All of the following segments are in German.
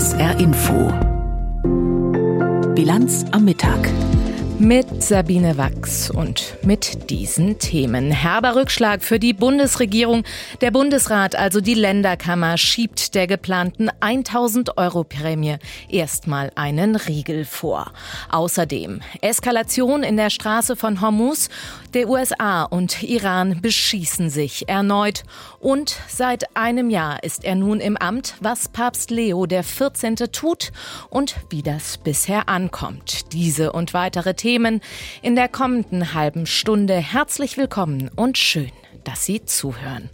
SR Info. Bilanz am Mittag. Mit Sabine Wachs und mit diesen Themen. Herber Rückschlag für die Bundesregierung. Der Bundesrat, also die Länderkammer, schiebt der geplanten 1.000 € Prämie erstmal einen Riegel vor. Außerdem Eskalation in der Straße von Hormuz. Der USA und Iran beschießen sich erneut. Und seit einem Jahr ist er nun im Amt, was Papst Leo XIV. Tut und wie das bisher ankommt. Diese und weitere Themen in der kommenden halben Stunde. Herzlich willkommen und schön, dass Sie zuhören.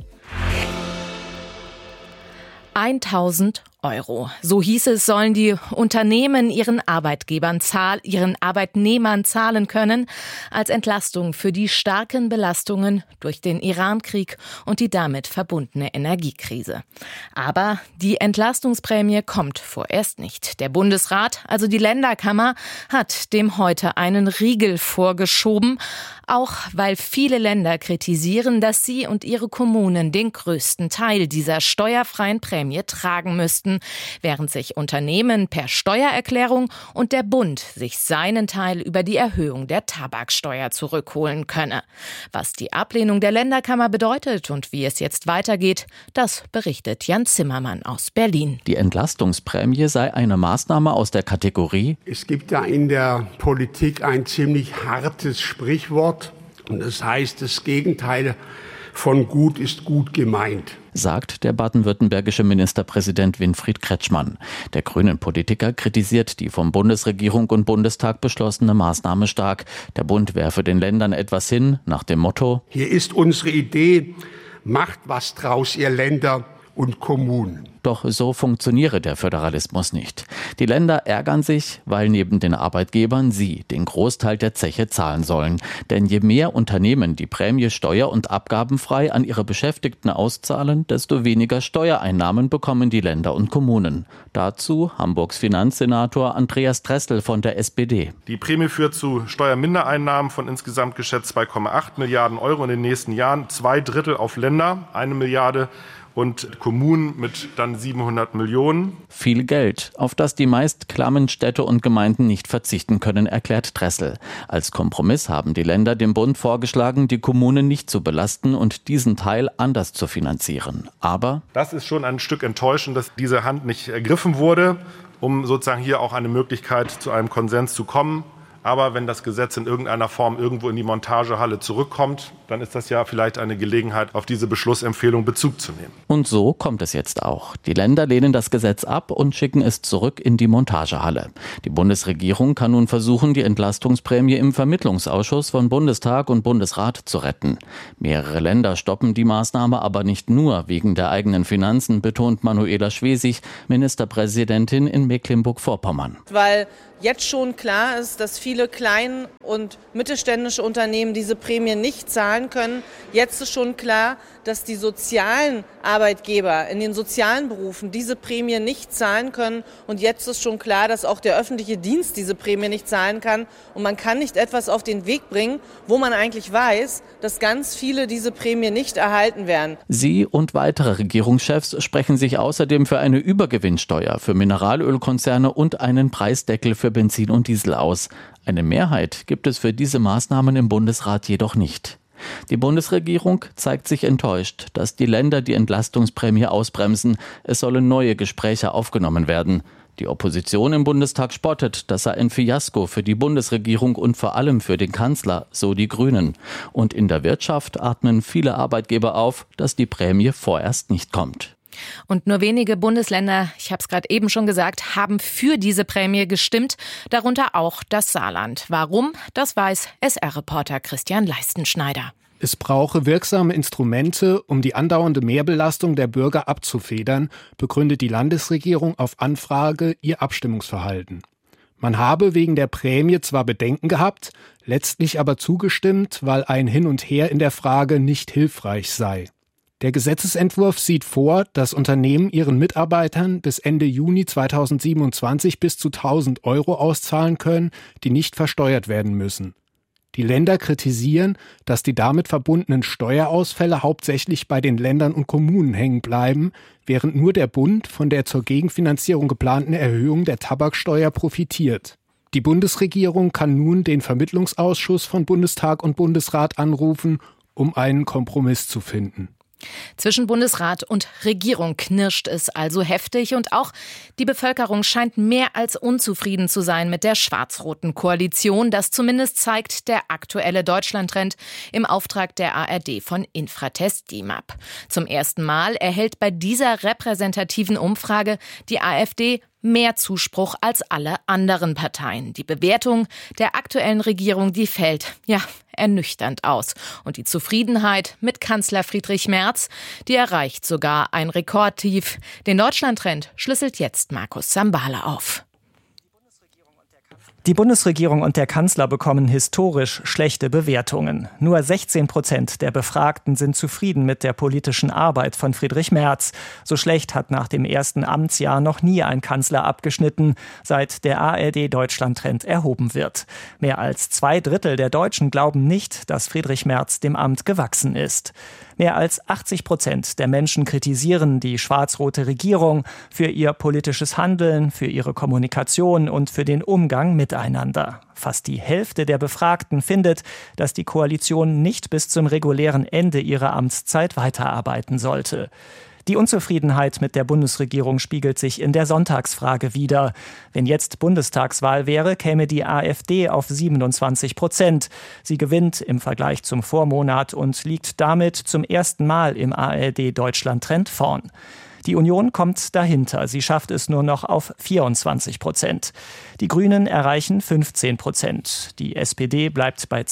1.000 €. So hieß es, sollen die Unternehmen ihren Arbeitnehmern zahlen können als Entlastung für die starken Belastungen durch den Iran-Krieg und die damit verbundene Energiekrise. Aber die Entlastungsprämie kommt vorerst nicht. Der Bundesrat, also die Länderkammer, hat dem heute einen Riegel vorgeschoben, auch weil viele Länder kritisieren, dass sie und ihre Kommunen den größten Teil dieser steuerfreien Prämie tragen müssten, während sich Unternehmen per Steuererklärung und der Bund sich seinen Teil über die Erhöhung der Tabaksteuer zurückholen könne. Was die Ablehnung der Länderkammer bedeutet und wie es jetzt weitergeht, das berichtet Jan Zimmermann aus Berlin. Die Entlastungsprämie sei eine Maßnahme aus der Kategorie: Es gibt ja in der Politik ein ziemlich hartes Sprichwort und das heißt, das Gegenteil von gut ist gut gemeint, sagt der baden-württembergische Ministerpräsident Winfried Kretschmann. Der Grünen-Politiker kritisiert die vom Bundesregierung und Bundestag beschlossene Maßnahme stark. Der Bund werfe den Ländern etwas hin, nach dem Motto: Hier ist unsere Idee, macht was draus, ihr Länder und Kommunen. Doch so funktioniere der Föderalismus nicht. Die Länder ärgern sich, weil neben den Arbeitgebern sie den Großteil der Zeche zahlen sollen. Denn je mehr Unternehmen die Prämie steuer- und abgabenfrei an ihre Beschäftigten auszahlen, desto weniger Steuereinnahmen bekommen die Länder und Kommunen. Dazu Hamburgs Finanzsenator Andreas Dressel von der SPD. Die Prämie führt zu Steuermindereinnahmen von insgesamt geschätzt 2,8 Milliarden € in den nächsten Jahren. 2/3 auf Länder, 1 Milliarde und Kommunen mit dann 700 Millionen. Viel Geld, auf das die meist klammen Städte und Gemeinden nicht verzichten können, erklärt Dressel. Als Kompromiss haben die Länder dem Bund vorgeschlagen, die Kommunen nicht zu belasten und diesen Teil anders zu finanzieren. Aber das ist schon ein Stück enttäuschend, dass diese Hand nicht ergriffen wurde, um sozusagen hier auch eine Möglichkeit zu einem Konsens zu kommen. Aber wenn das Gesetz in irgendeiner Form irgendwo in die Montagehalle zurückkommt, dann ist das ja vielleicht eine Gelegenheit, auf diese Beschlussempfehlung Bezug zu nehmen. Und so kommt es jetzt auch. Die Länder lehnen das Gesetz ab und schicken es zurück in die Montagehalle. Die Bundesregierung kann nun versuchen, die Entlastungsprämie im Vermittlungsausschuss von Bundestag und Bundesrat zu retten. Mehrere Länder stoppen die Maßnahme aber nicht nur wegen der eigenen Finanzen, betont Manuela Schwesig, Ministerpräsidentin in Mecklenburg-Vorpommern. Weil jetzt schon klar ist, dass viele klein- und mittelständische Unternehmen diese Prämie nicht zahlen können. Jetzt ist schon klar, dass die sozialen Arbeitgeber in den sozialen Berufen diese Prämie nicht zahlen können. Und jetzt ist schon klar, dass auch der öffentliche Dienst diese Prämie nicht zahlen kann. Und man kann nicht etwas auf den Weg bringen, wo man eigentlich weiß, dass ganz viele diese Prämie nicht erhalten werden. Sie und weitere Regierungschefs sprechen sich außerdem für eine Übergewinnsteuer für Mineralölkonzerne und einen Preisdeckel für Benzin und Diesel aus. Eine Mehrheit gibt es für diese Maßnahmen im Bundesrat jedoch nicht. Die Bundesregierung zeigt sich enttäuscht, dass die Länder die Entlastungsprämie ausbremsen. Es sollen neue Gespräche aufgenommen werden. Die Opposition im Bundestag spottet, das sei ein Fiasko für die Bundesregierung und vor allem für den Kanzler, so die Grünen. Und in der Wirtschaft atmen viele Arbeitgeber auf, dass die Prämie vorerst nicht kommt. Und nur wenige Bundesländer, ich habe es gerade eben schon gesagt, haben für diese Prämie gestimmt, darunter auch das Saarland. Warum? Das weiß SR-Reporter Christian Leistenschneider. Es brauche wirksame Instrumente, um die andauernde Mehrbelastung der Bürger abzufedern, begründet die Landesregierung auf Anfrage ihr Abstimmungsverhalten. Man habe wegen der Prämie zwar Bedenken gehabt, letztlich aber zugestimmt, weil ein Hin und Her in der Frage nicht hilfreich sei. Der Gesetzesentwurf sieht vor, dass Unternehmen ihren Mitarbeitern bis Ende Juni 2027 bis zu 1.000 € auszahlen können, die nicht versteuert werden müssen. Die Länder kritisieren, dass die damit verbundenen Steuerausfälle hauptsächlich bei den Ländern und Kommunen hängen bleiben, während nur der Bund von der zur Gegenfinanzierung geplanten Erhöhung der Tabaksteuer profitiert. Die Bundesregierung kann nun den Vermittlungsausschuss von Bundestag und Bundesrat anrufen, um einen Kompromiss zu finden. Zwischen Bundesrat und Regierung knirscht es also heftig und auch die Bevölkerung scheint mehr als unzufrieden zu sein mit der schwarz-roten Koalition. Das zumindest zeigt der aktuelle Deutschlandtrend im Auftrag der ARD von Infratest DIMAP. Zum ersten Mal erhält bei dieser repräsentativen Umfrage die AfD mehr Zuspruch als alle anderen Parteien. Die Bewertung der aktuellen Regierung, die fällt, ernüchternd aus. Und die Zufriedenheit mit Kanzler Friedrich Merz, die erreicht sogar ein Rekordtief. Den Deutschlandtrend schlüsselt jetzt Markus Sambale auf. Die Bundesregierung und der Kanzler bekommen historisch schlechte Bewertungen. Nur 16% der Befragten sind zufrieden mit der politischen Arbeit von Friedrich Merz. So schlecht hat nach dem ersten Amtsjahr noch nie ein Kanzler abgeschnitten, seit der ARD-Deutschlandtrend erhoben wird. Mehr als 2/3 der Deutschen glauben nicht, dass Friedrich Merz dem Amt gewachsen ist. Mehr als 80% der Menschen kritisieren die schwarz-rote Regierung für ihr politisches Handeln, für ihre Kommunikation und für den Umgang miteinander. Fast die Hälfte der Befragten findet, dass die Koalition nicht bis zum regulären Ende ihrer Amtszeit weiterarbeiten sollte. Die Unzufriedenheit mit der Bundesregierung spiegelt sich in der Sonntagsfrage wider. Wenn jetzt Bundestagswahl wäre, käme die AfD auf 27%. Sie gewinnt im Vergleich zum Vormonat und liegt damit zum ersten Mal im ARD-Deutschland-Trend vorn. Die Union kommt dahinter. Sie schafft es nur noch auf 24%. Die Grünen erreichen 15%. Die SPD bleibt bei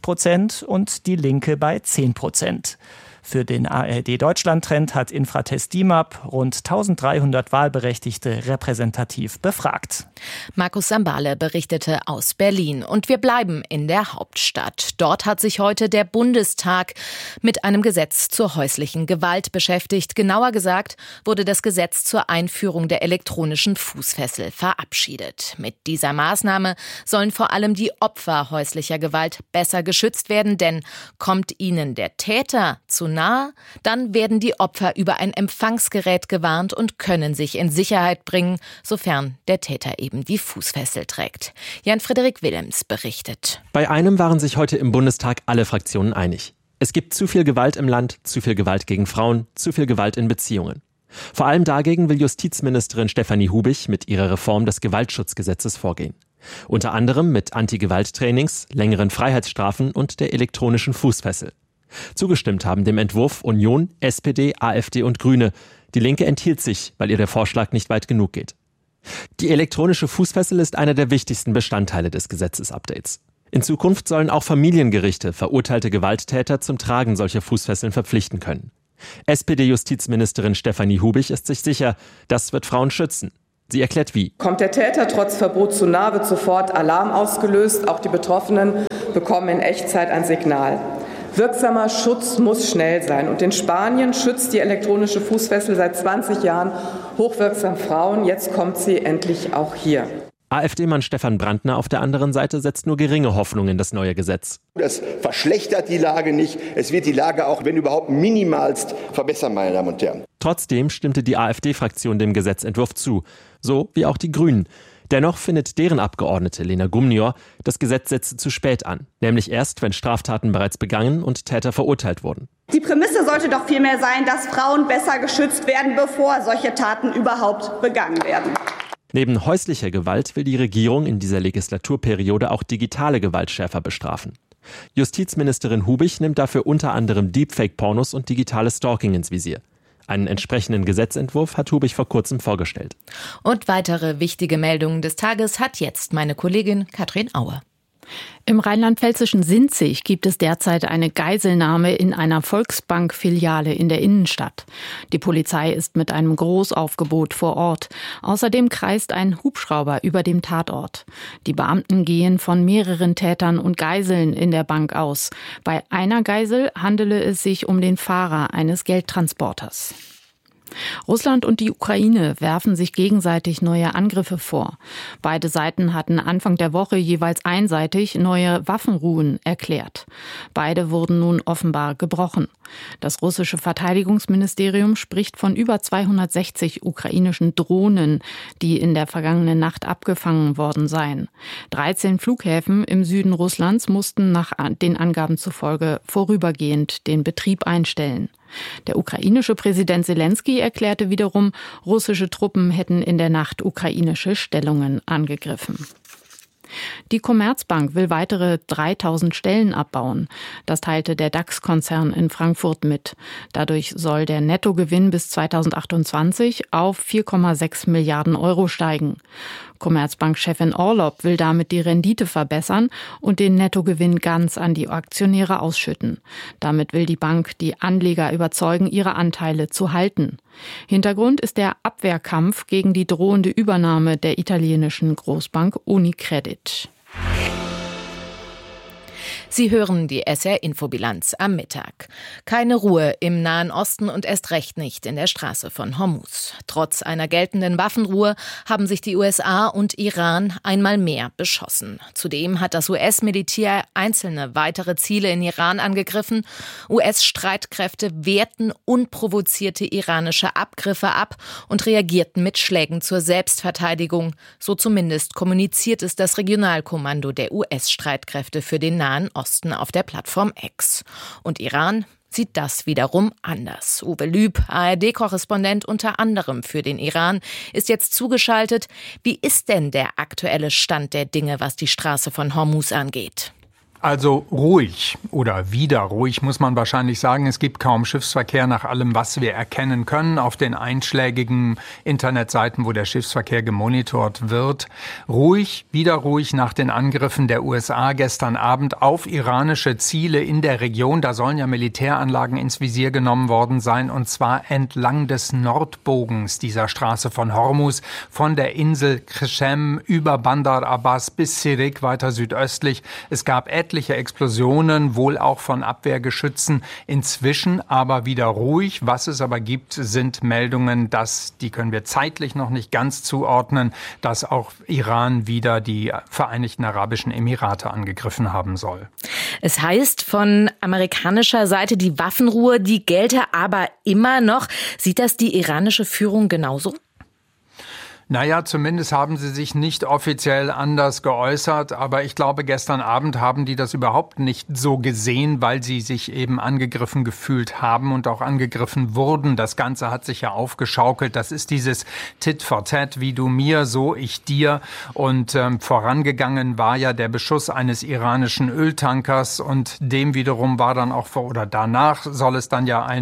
12% und die Linke bei 10%. Für den ARD-Deutschland-Trend hat Infratest DIMAP rund 1300 Wahlberechtigte repräsentativ befragt. Markus Sambale berichtete aus Berlin. Und wir bleiben in der Hauptstadt. Dort hat sich heute der Bundestag mit einem Gesetz zur häuslichen Gewalt beschäftigt. Genauer gesagt wurde das Gesetz zur Einführung der elektronischen Fußfessel verabschiedet. Mit dieser Maßnahme sollen vor allem die Opfer häuslicher Gewalt besser geschützt werden, denn kommt ihnen der Täter zu nahe, dann werden die Opfer über ein Empfangsgerät gewarnt und können sich in Sicherheit bringen, sofern der Täter eben die Fußfessel trägt. Jan-Frederik Willems berichtet. Bei einem waren sich heute im Bundestag alle Fraktionen einig. Es gibt zu viel Gewalt im Land, zu viel Gewalt gegen Frauen, zu viel Gewalt in Beziehungen. Vor allem dagegen will Justizministerin Stefanie Hubich mit ihrer Reform des Gewaltschutzgesetzes vorgehen. Unter anderem mit Anti-Gewalt-Trainings, längeren Freiheitsstrafen und der elektronischen Fußfessel. Zugestimmt haben dem Entwurf Union, SPD, AfD und Grüne. Die Linke enthielt sich, weil ihr der Vorschlag nicht weit genug geht. Die elektronische Fußfessel ist einer der wichtigsten Bestandteile des Gesetzesupdates. In Zukunft sollen auch Familiengerichte verurteilte Gewalttäter zum Tragen solcher Fußfesseln verpflichten können. SPD-Justizministerin Stefanie Hubich ist sich sicher, das wird Frauen schützen. Sie erklärt wie. Kommt der Täter trotz Verbot zu nahe, wird sofort Alarm ausgelöst. Auch die Betroffenen bekommen in Echtzeit ein Signal. Wirksamer Schutz muss schnell sein. Und in Spanien schützt die elektronische Fußfessel seit 20 Jahren hochwirksam Frauen. Jetzt kommt sie endlich auch hier. AfD-Mann Stefan Brandner auf der anderen Seite setzt nur geringe Hoffnung in das neue Gesetz. Das verschlechtert die Lage nicht. Es wird die Lage auch, wenn überhaupt, minimalst verbessern, meine Damen und Herren. Trotzdem stimmte die AfD-Fraktion dem Gesetzentwurf zu. So wie auch die Grünen. Dennoch findet deren Abgeordnete Lena Gumnior, das Gesetz setze zu spät an. Nämlich erst, wenn Straftaten bereits begangen und Täter verurteilt wurden. Die Prämisse sollte doch vielmehr sein, dass Frauen besser geschützt werden, bevor solche Taten überhaupt begangen werden. Neben häuslicher Gewalt will die Regierung in dieser Legislaturperiode auch digitale Gewalt schärfer bestrafen. Justizministerin Hubich nimmt dafür unter anderem Deepfake-Pornos und digitales Stalking ins Visier. Einen entsprechenden Gesetzentwurf hat Hubich vor kurzem vorgestellt. Und weitere wichtige Meldungen des Tages hat jetzt meine Kollegin Katrin Auer. Im rheinland-pfälzischen Sinzig gibt es derzeit eine Geiselnahme in einer Volksbank-Filiale in der Innenstadt. Die Polizei ist mit einem Großaufgebot vor Ort. Außerdem kreist ein Hubschrauber über dem Tatort. Die Beamten gehen von mehreren Tätern und Geiseln in der Bank aus. Bei einer Geisel handele es sich um den Fahrer eines Geldtransporters. Russland und die Ukraine werfen sich gegenseitig neue Angriffe vor. Beide Seiten hatten Anfang der Woche jeweils einseitig neue Waffenruhen erklärt. Beide wurden nun offenbar gebrochen. Das russische Verteidigungsministerium spricht von über 260 ukrainischen Drohnen, die in der vergangenen Nacht abgefangen worden seien. 13 Flughäfen im Süden Russlands mussten nach den Angaben zufolge vorübergehend den Betrieb einstellen. Der ukrainische Präsident Selenskyj erklärte wiederum, russische Truppen hätten in der Nacht ukrainische Stellungen angegriffen. Die Commerzbank will weitere 3000 Stellen abbauen. Das teilte der DAX-Konzern in Frankfurt mit. Dadurch soll der Nettogewinn bis 2028 auf 4,6 Milliarden Euro steigen. Commerzbank-Chefin Orlob will damit die Rendite verbessern und den Nettogewinn ganz an die Aktionäre ausschütten. Damit will die Bank die Anleger überzeugen, ihre Anteile zu halten. Hintergrund ist der Abwehrkampf gegen die drohende Übernahme der italienischen Großbank Unicredit. Sie hören die SR-Infobilanz am Mittag. Keine Ruhe im Nahen Osten und erst recht nicht in der Straße von Hormuz. Trotz einer geltenden Waffenruhe haben sich die USA und Iran einmal mehr beschossen. Zudem hat das US-Militär einzelne weitere Ziele in Iran angegriffen. US-Streitkräfte wehrten unprovozierte iranische Abgriffe ab und reagierten mit Schlägen zur Selbstverteidigung. So zumindest kommuniziert es das Regionalkommando der US-Streitkräfte für den Nahen Osten auf der Plattform X. Und Iran sieht das wiederum anders. Uwe Lüb, ARD-Korrespondent unter anderem für den Iran, ist jetzt zugeschaltet. Wie ist denn der aktuelle Stand der Dinge, was die Straße von Hormuz angeht? Also ruhig oder wieder ruhig, muss man wahrscheinlich sagen. Es gibt kaum Schiffsverkehr nach allem, was wir erkennen können auf den einschlägigen Internetseiten, wo der Schiffsverkehr gemonitort wird. Ruhig, wieder ruhig nach den Angriffen der USA gestern Abend auf iranische Ziele in der Region. Da sollen ja Militäranlagen ins Visier genommen worden sein, und zwar entlang des Nordbogens dieser Straße von Hormuz, von der Insel Qeshm über Bandar Abbas bis Sirik weiter südöstlich. Es gab etliche Explosionen, wohl auch von Abwehrgeschützen. Inzwischen aber wieder ruhig. Was es aber gibt, sind Meldungen, die können wir zeitlich noch nicht ganz zuordnen, dass auch Iran wieder die Vereinigten Arabischen Emirate angegriffen haben soll. Es heißt von amerikanischer Seite, die Waffenruhe, die gelte aber immer noch. Sieht das die iranische Führung genauso? Naja, zumindest haben sie sich nicht offiziell anders geäußert, aber ich glaube, gestern Abend haben die das überhaupt nicht so gesehen, weil sie sich eben angegriffen gefühlt haben und auch angegriffen wurden. Das Ganze hat sich ja aufgeschaukelt. Das ist dieses Tit for Tat, wie du mir, so ich dir. Und vorangegangen war ja der Beschuss eines iranischen Öltankers, und dem wiederum war dann auch danach soll es dann ja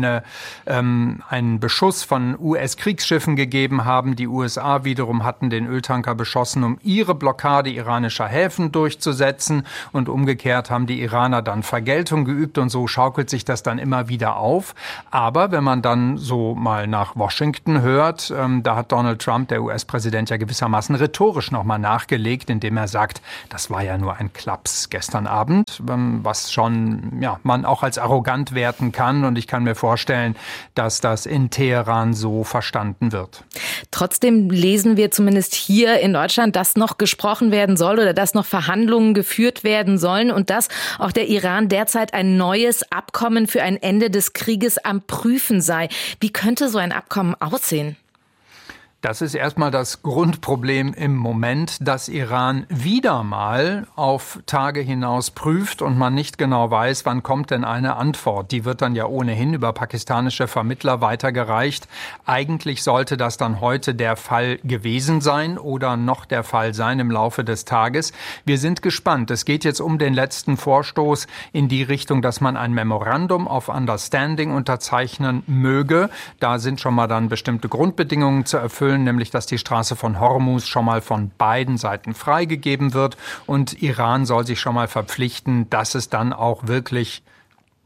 einen Beschuss von US-Kriegsschiffen gegeben haben. Die USA wiederum hatten den Öltanker beschossen, um ihre Blockade iranischer Häfen durchzusetzen, und umgekehrt haben die Iraner dann Vergeltung geübt, und so schaukelt sich das dann immer wieder auf. Aber wenn man dann so mal nach Washington hört, da hat Donald Trump, der US-Präsident, ja gewissermaßen rhetorisch nochmal nachgelegt, indem er sagt, das war ja nur ein Klaps gestern Abend, was schon man auch als arrogant werten kann, und ich kann mir vorstellen, dass das in Teheran so verstanden wird. Trotzdem lesen wir zumindest hier in Deutschland, dass noch gesprochen werden soll oder dass noch Verhandlungen geführt werden sollen und dass auch der Iran derzeit ein neues Abkommen für ein Ende des Krieges am Prüfen sei. Wie könnte so ein Abkommen aussehen? Das ist erstmal das Grundproblem im Moment, dass Iran wieder mal auf Tage hinaus prüft und man nicht genau weiß, wann kommt denn eine Antwort. Die wird dann ja ohnehin über pakistanische Vermittler weitergereicht. Eigentlich sollte das dann heute der Fall gewesen sein oder noch der Fall sein im Laufe des Tages. Wir sind gespannt. Es geht jetzt um den letzten Vorstoß in die Richtung, dass man ein Memorandum of Understanding unterzeichnen möge. Da sind schon mal dann bestimmte Grundbedingungen zu erfüllen, nämlich dass die Straße von Hormuz schon mal von beiden Seiten freigegeben wird, und Iran soll sich schon mal verpflichten, dass es dann auch wirklich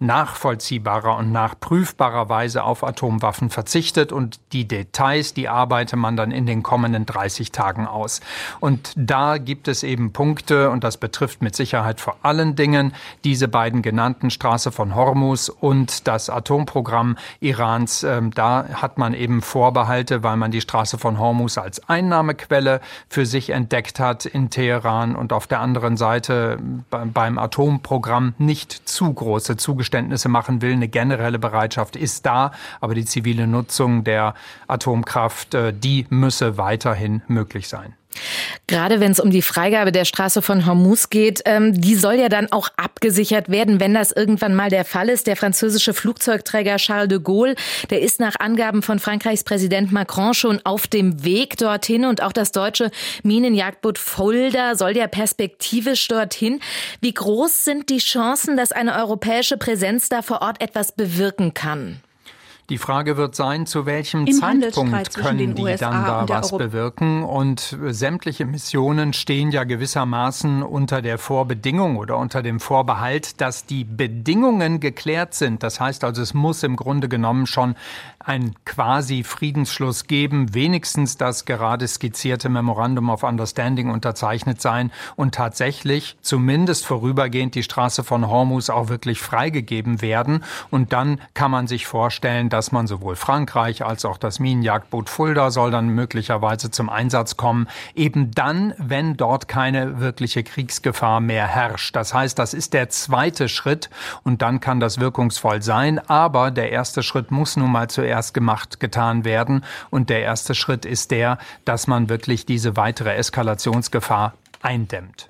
nachvollziehbarer und nachprüfbarer Weise auf Atomwaffen verzichtet. Und die Details, die arbeite man dann in den kommenden 30 Tagen aus. Und da gibt es eben Punkte, und das betrifft mit Sicherheit vor allen Dingen diese beiden genannten, Straße von Hormuz und das Atomprogramm Irans. Da hat man eben Vorbehalte, weil man die Straße von Hormuz als Einnahmequelle für sich entdeckt hat in Teheran und auf der anderen Seite beim Atomprogramm nicht zu große Zugeständnisse machen will. Eine generelle Bereitschaft ist da, aber die zivile Nutzung der Atomkraft, die müsse weiterhin möglich sein. Gerade wenn es um die Freigabe der Straße von Hormuz geht, die soll ja dann auch abgesichert werden, wenn das irgendwann mal der Fall ist. Der französische Flugzeugträger Charles de Gaulle, der ist nach Angaben von Frankreichs Präsident Macron schon auf dem Weg dorthin. Und auch das deutsche Minenjagdboot Fulda soll ja perspektivisch dorthin. Wie groß sind die Chancen, dass eine europäische Präsenz da vor Ort etwas bewirken kann? Die Frage wird sein, zu welchem Zeitpunkt können die dann da was bewirken? Und sämtliche Missionen stehen ja gewissermaßen unter der Vorbedingung oder unter dem Vorbehalt, dass die Bedingungen geklärt sind. Das heißt also, es muss im Grunde genommen schon ein quasi Friedensschluss geben, wenigstens das gerade skizzierte Memorandum of Understanding unterzeichnet sein und tatsächlich zumindest vorübergehend die Straße von Hormuz auch wirklich freigegeben werden. Und dann kann man sich vorstellen, dass man sowohl Frankreich als auch das Minenjagdboot Fulda soll dann möglicherweise zum Einsatz kommen, eben dann, wenn dort keine wirkliche Kriegsgefahr mehr herrscht. Das heißt, das ist der zweite Schritt und dann kann das wirkungsvoll sein, aber der erste Schritt muss nun mal zuerst getan werden und der erste Schritt ist der, dass man wirklich diese weitere Eskalationsgefahr eindämmt.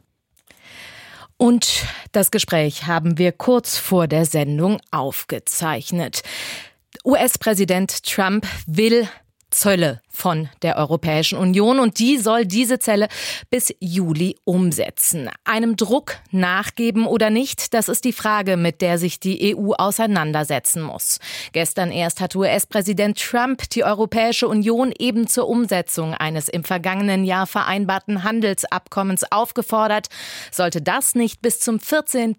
Und das Gespräch haben wir kurz vor der Sendung aufgezeichnet. US-Präsident Trump will Zölle von der Europäischen Union und die soll diese Zölle bis Juli umsetzen. Einem Druck nachgeben oder nicht, das ist die Frage, mit der sich die EU auseinandersetzen muss. Gestern erst hat US-Präsident Trump die Europäische Union eben zur Umsetzung eines im vergangenen Jahr vereinbarten Handelsabkommens aufgefordert. Sollte das nicht bis zum 4.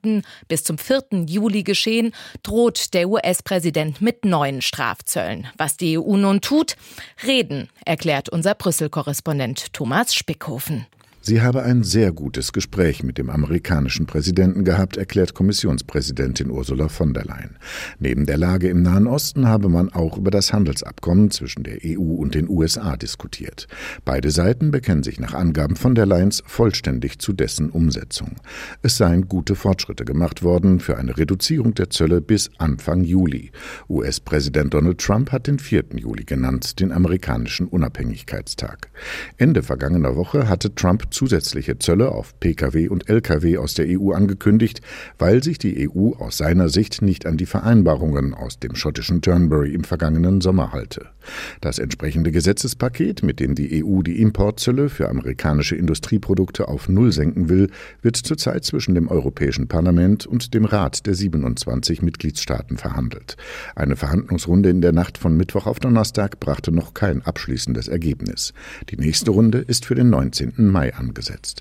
Juli geschehen, droht der US-Präsident mit neuen Strafzöllen. Was die EU nun tut? Reden, erklärt unser Brüssel-Korrespondent Thomas Spickhofen. Sie habe ein sehr gutes Gespräch mit dem amerikanischen Präsidenten gehabt, erklärt Kommissionspräsidentin Ursula von der Leyen. Neben der Lage im Nahen Osten habe man auch über das Handelsabkommen zwischen der EU und den USA diskutiert. Beide Seiten bekennen sich nach Angaben von der Leyen vollständig zu dessen Umsetzung. Es seien gute Fortschritte gemacht worden für eine Reduzierung der Zölle bis Anfang Juli. US-Präsident Donald Trump hat den 4. Juli genannt, den amerikanischen Unabhängigkeitstag. Ende vergangener Woche hatte Trump zusätzliche Zölle auf Pkw und Lkw aus der EU angekündigt, weil sich die EU aus seiner Sicht nicht an die Vereinbarungen aus dem schottischen Turnberry im vergangenen Sommer halte. Das entsprechende Gesetzespaket, mit dem die EU die Importzölle für amerikanische Industrieprodukte auf Null senken will, wird zurzeit zwischen dem Europäischen Parlament und dem Rat der 27 Mitgliedstaaten verhandelt. Eine Verhandlungsrunde in der Nacht von Mittwoch auf Donnerstag brachte noch kein abschließendes Ergebnis. Die nächste Runde ist für den 19. Mai angesetzt.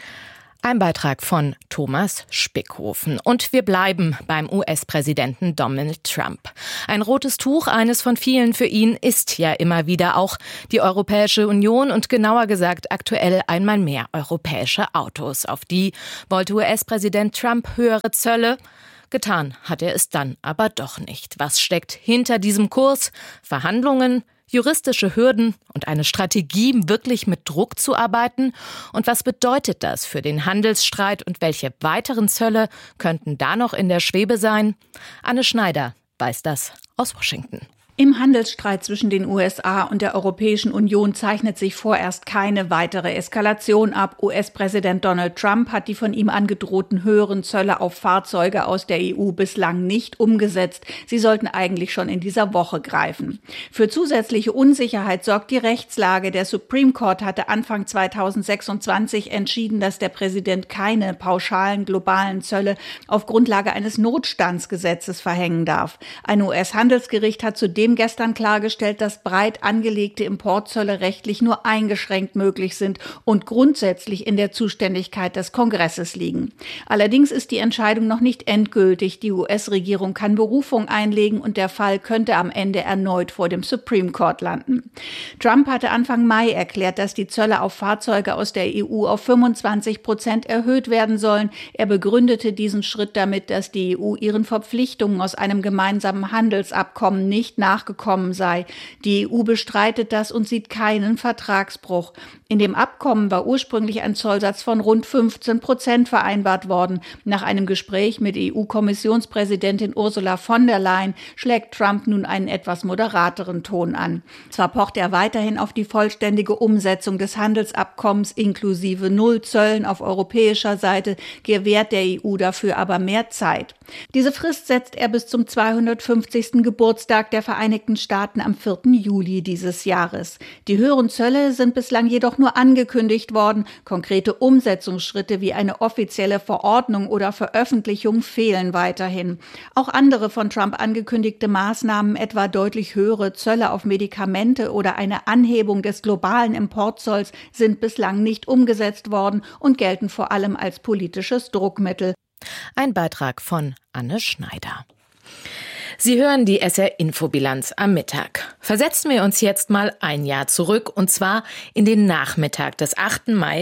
Ein Beitrag von Thomas Spickhofen. Und wir bleiben beim US-Präsidenten Donald Trump. Ein rotes Tuch, eines von vielen für ihn, ist ja immer wieder auch die Europäische Union und genauer gesagt aktuell einmal mehr europäische Autos. Auf die wollte US-Präsident Trump höhere Zölle. Getan hat er es dann aber doch nicht. Was steckt hinter diesem Kurs? Verhandlungen? Juristische Hürden und eine Strategie, wirklich mit Druck zu arbeiten? Und was bedeutet das für den Handelsstreit und welche weiteren Zölle könnten da noch in der Schwebe sein? Anne Schneider weiß das aus Washington. Im Handelsstreit zwischen den USA und der Europäischen Union zeichnet sich vorerst keine weitere Eskalation ab. US-Präsident Donald Trump hat die von ihm angedrohten höheren Zölle auf Fahrzeuge aus der EU bislang nicht umgesetzt. Sie sollten eigentlich schon in dieser Woche greifen. Für zusätzliche Unsicherheit sorgt die Rechtslage. Der Supreme Court hatte Anfang 2026 entschieden, dass der Präsident keine pauschalen globalen Zölle auf Grundlage eines Notstandsgesetzes verhängen darf. Ein US-Handelsgericht hat zudem zudem gestern klargestellt, dass breit angelegte Importzölle rechtlich nur eingeschränkt möglich sind und grundsätzlich in der Zuständigkeit des Kongresses liegen. Allerdings ist die Entscheidung noch nicht endgültig. Die US-Regierung kann Berufung einlegen und der Fall könnte am Ende erneut vor dem Supreme Court landen. Trump hatte Anfang Mai erklärt, dass die Zölle auf Fahrzeuge aus der EU auf 25% erhöht werden sollen. Er begründete diesen Schritt damit, dass die EU ihren Verpflichtungen aus einem gemeinsamen Handelsabkommen nicht nachgekommen sei. Die EU bestreitet das und sieht keinen Vertragsbruch. In dem Abkommen war ursprünglich ein Zollsatz von rund 15% vereinbart worden. Nach einem Gespräch mit EU-Kommissionspräsidentin Ursula von der Leyen schlägt Trump nun einen etwas moderateren Ton an. Zwar pocht er weiterhin auf die vollständige Umsetzung des Handelsabkommens inklusive Nullzöllen auf europäischer Seite, gewährt der EU dafür aber mehr Zeit. Diese Frist setzt er bis zum 250. Geburtstag der Vereinigten Staaten am 4. Juli dieses Jahres. Die höheren Zölle sind bislang jedoch nur angekündigt worden. Konkrete Umsetzungsschritte wie eine offizielle Verordnung oder Veröffentlichung fehlen weiterhin. Auch andere von Trump angekündigte Maßnahmen, etwa deutlich höhere Zölle auf Medikamente oder eine Anhebung des globalen Importzolls, sind bislang nicht umgesetzt worden und gelten vor allem als politisches Druckmittel. Ein Beitrag von Anne Schneider. Sie hören die SR-Infobilanz am Mittag. Versetzen wir uns jetzt mal ein Jahr zurück, und zwar in den Nachmittag des 8. Mai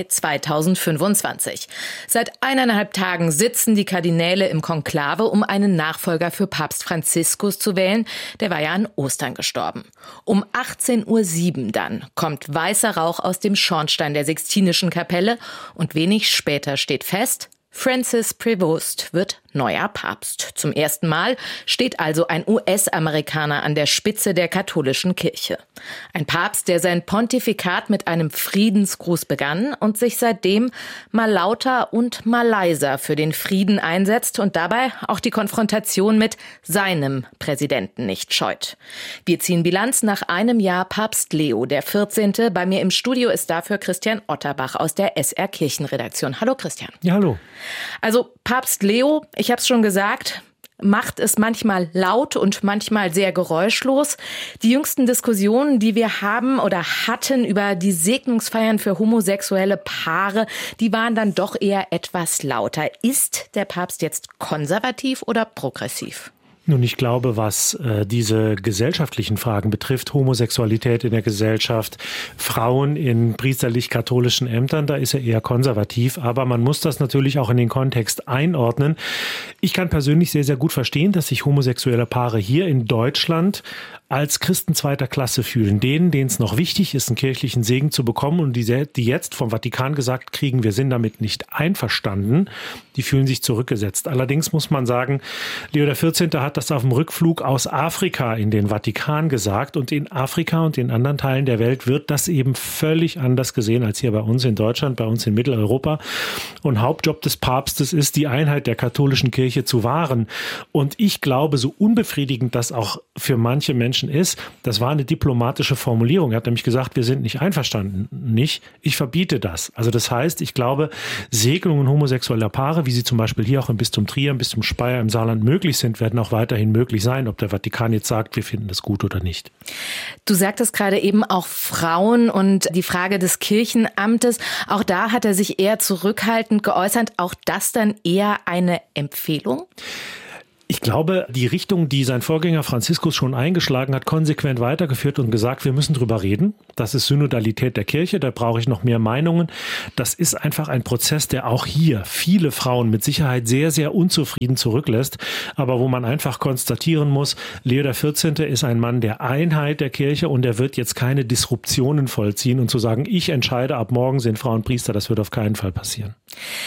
2025. Seit 1,5 Tagen sitzen die Kardinäle im Konklave, um einen Nachfolger für Papst Franziskus zu wählen. Der war ja an Ostern gestorben. Um 18:07 Uhr dann kommt weißer Rauch aus dem Schornstein der Sixtinischen Kapelle und wenig später steht fest: Francis Prevost wird neuer Papst. Zum ersten Mal steht also ein US-Amerikaner an der Spitze der katholischen Kirche. Ein Papst, der sein Pontifikat mit einem Friedensgruß begann und sich seitdem mal lauter und mal leiser für den Frieden einsetzt und dabei auch die Konfrontation mit seinem Präsidenten nicht scheut. Wir ziehen Bilanz nach einem Jahr Papst Leo der 14. Bei mir im Studio ist dafür Christian Otterbach aus der SR Kirchenredaktion. Hallo Christian. Ja, hallo. Also Papst Leo, ich habe es schon gesagt, macht es manchmal laut und manchmal sehr geräuschlos. Die jüngsten Diskussionen, die wir haben oder hatten über die Segnungsfeiern für homosexuelle Paare, die waren dann doch eher etwas lauter. Ist der Papst jetzt konservativ oder progressiv? Nun, ich glaube, was diese gesellschaftlichen Fragen betrifft, Homosexualität in der Gesellschaft, Frauen in priesterlich-katholischen Ämtern, da ist er eher konservativ. Aber man muss das natürlich auch in den Kontext einordnen. Ich kann persönlich sehr, sehr gut verstehen, dass sich homosexuelle Paare hier in Deutschland als Christen zweiter Klasse fühlen. Denen es noch wichtig ist, einen kirchlichen Segen zu bekommen und die jetzt vom Vatikan gesagt kriegen, wir sind damit nicht einverstanden, die fühlen sich zurückgesetzt. Allerdings muss man sagen, Leo XIV. Hat das auf dem Rückflug aus Afrika in den Vatikan gesagt, und in Afrika und in anderen Teilen der Welt wird das eben völlig anders gesehen als hier bei uns in Deutschland, bei uns in Mitteleuropa. Und Hauptjob des Papstes ist, die Einheit der katholischen Kirche zu wahren. Und ich glaube, so unbefriedigend das auch für manche Menschen ist, das war eine diplomatische Formulierung. Er hat nämlich gesagt, wir sind nicht einverstanden. Nicht, ich verbiete das. Also das heißt, ich glaube, Segnungen homosexueller Paare, wie sie zum Beispiel hier auch im Bistum Trier, im Bistum Speyer, im Saarland möglich sind, werden auch weiterhin möglich sein, ob der Vatikan jetzt sagt, wir finden das gut oder nicht. Du sagtest gerade eben auch Frauen und die Frage des Kirchenamtes. Auch da hat er sich eher zurückhaltend geäußert. Auch das dann eher eine Empfehlung? Ich glaube, die Richtung, die sein Vorgänger Franziskus schon eingeschlagen hat, konsequent weitergeführt und gesagt, wir müssen drüber reden. Das ist Synodalität der Kirche, da brauche ich noch mehr Meinungen. Das ist einfach ein Prozess, der auch hier viele Frauen mit Sicherheit sehr, sehr unzufrieden zurücklässt. Aber wo man einfach konstatieren muss, Leo XIV. Ist ein Mann der Einheit der Kirche und er wird jetzt keine Disruptionen vollziehen und zu sagen, ich entscheide, ab morgen sind Frauen Priester, das wird auf keinen Fall passieren.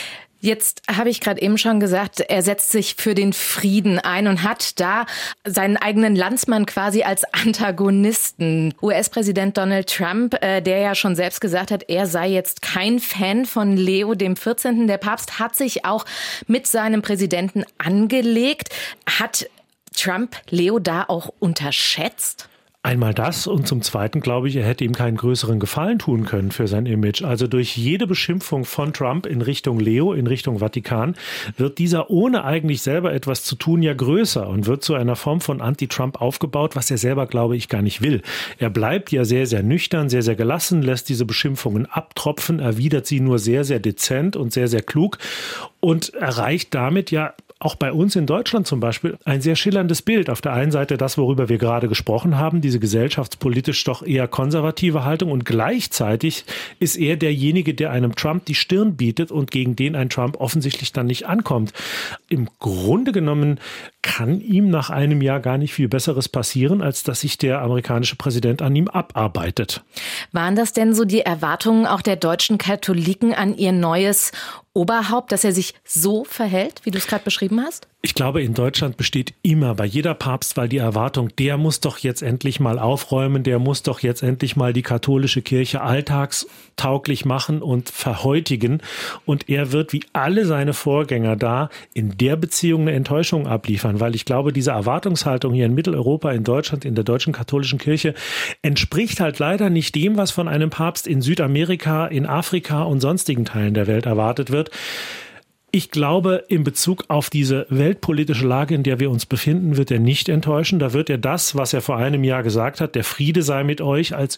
Jetzt habe ich gerade eben schon gesagt, er setzt sich für den Frieden ein und hat da seinen eigenen Landsmann quasi als Antagonisten. US-Präsident Donald Trump, der ja schon selbst gesagt hat, er sei jetzt kein Fan von Leo XIV. Der Papst hat sich auch mit seinem Präsidenten angelegt. Hat Trump Leo da auch unterschätzt? Einmal das und zum Zweiten glaube ich, er hätte ihm keinen größeren Gefallen tun können für sein Image. Also durch jede Beschimpfung von Trump in Richtung Leo, in Richtung Vatikan, wird dieser ohne eigentlich selber etwas zu tun ja größer und wird zu einer Form von Anti-Trump aufgebaut, was er selber, glaube ich, gar nicht will. Er bleibt ja sehr, sehr nüchtern, sehr, sehr gelassen, lässt diese Beschimpfungen abtropfen, erwidert sie nur sehr, sehr dezent und sehr, sehr klug und erreicht damit ja auch bei uns in Deutschland zum Beispiel ein sehr schillerndes Bild. Auf der einen Seite das, worüber wir gerade gesprochen haben, diese gesellschaftspolitisch doch eher konservative Haltung und gleichzeitig ist er derjenige, der einem Trump die Stirn bietet und gegen den ein Trump offensichtlich dann nicht ankommt. Im Grunde genommen kann ihm nach einem Jahr gar nicht viel Besseres passieren, als dass sich der amerikanische Präsident an ihm abarbeitet. Waren das denn so die Erwartungen auch der deutschen Katholiken an ihr neues Oberhaupt, dass er sich so verhält, wie du es gerade beschrieben hast? Ich glaube, in Deutschland besteht immer bei jeder Papstwahl die Erwartung, der muss doch jetzt endlich mal aufräumen, der muss doch jetzt endlich mal die katholische Kirche alltagstauglich machen und verhäutigen. Und er wird wie alle seine Vorgänger da in der Beziehung eine Enttäuschung abliefern, weil ich glaube, diese Erwartungshaltung hier in Mitteleuropa, in Deutschland, in der deutschen katholischen Kirche entspricht halt leider nicht dem, was von einem Papst in Südamerika, in Afrika und sonstigen Teilen der Welt erwartet wird. Ich glaube, in Bezug auf diese weltpolitische Lage, in der wir uns befinden, wird er nicht enttäuschen. Da wird er das, was er vor einem Jahr gesagt hat, der Friede sei mit euch, als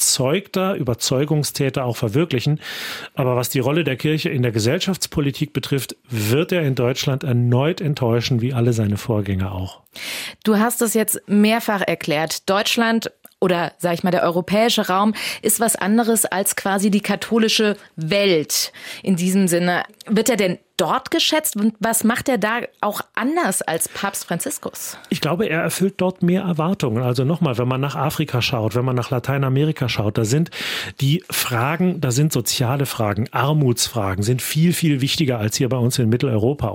Überzeugungstäter auch verwirklichen. Aber was die Rolle der Kirche in der Gesellschaftspolitik betrifft, wird er in Deutschland erneut enttäuschen, wie alle seine Vorgänger auch. Du hast es jetzt mehrfach erklärt. Deutschland oder, sag ich mal, der europäische Raum ist was anderes als quasi die katholische Welt. In diesem Sinne, wird er denn dort geschätzt? Und was macht er da auch anders als Papst Franziskus? Ich glaube, er erfüllt dort mehr Erwartungen. Also nochmal, wenn man nach Afrika schaut, wenn man nach Lateinamerika schaut, da sind die Fragen, da sind soziale Fragen, Armutsfragen, sind viel, viel wichtiger als hier bei uns in Mitteleuropa.